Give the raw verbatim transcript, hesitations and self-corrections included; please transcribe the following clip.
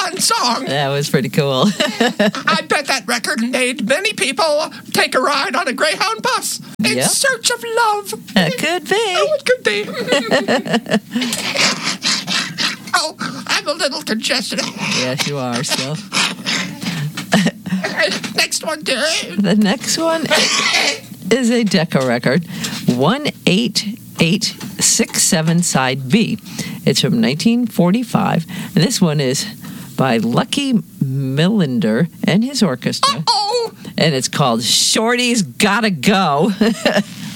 fun song. That was pretty cool. I bet that record made many people take a ride on a Greyhound bus in Yep. search of love. It could be. Oh, it could be. Oh, I'm a little congested. Yes, you are still. Next one, dear. The next one is a Decca record, one eight eight six seven side B. It's from nineteen forty-five, and this one is by Lucky Millinder and his orchestra. Oh, And it's called Shorty's Gotta Go.